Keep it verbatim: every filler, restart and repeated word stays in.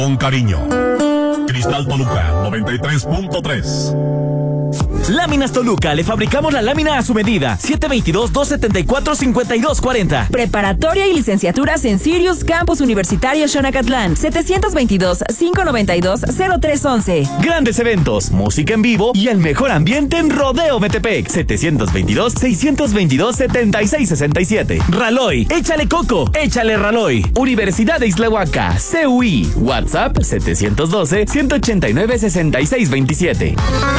Con cariño. Cristal Toluca noventa y tres punto tres. Láminas Toluca, le fabricamos la lámina a su medida. siete veintidós, dos setenta y cuatro, cincuenta y dos cuarenta. Preparatoria y licenciaturas en Sirius Campus Universitario Xonacatlán. setecientos veintidós, quinientos noventa y dos, cero tres once. Grandes eventos, música en vivo y el mejor ambiente en Rodeo Metepec. setecientos veintidós, seiscientos veintidós, setenta y seis sesenta y siete. Raloy, échale coco, échale Raloy. Universidad de Islahuaca, C U I. WhatsApp setecientos doce, ciento ochenta y nueve, sesenta y seis veintisiete.